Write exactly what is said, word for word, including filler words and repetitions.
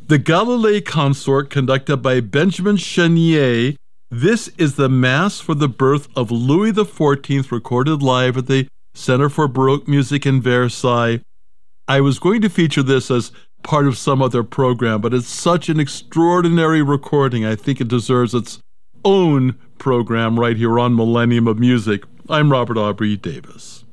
The Galilei Consort, conducted by Benjamin Chenier. This is the Mass for the Birth of Louis the fourteenth, recorded live at the Center for Baroque Music in Versailles. I was going to feature this as part of some other program, but it's such an extraordinary recording. I think it deserves its own program right here on Millennium of Music. I'm Robert Aubrey Davis.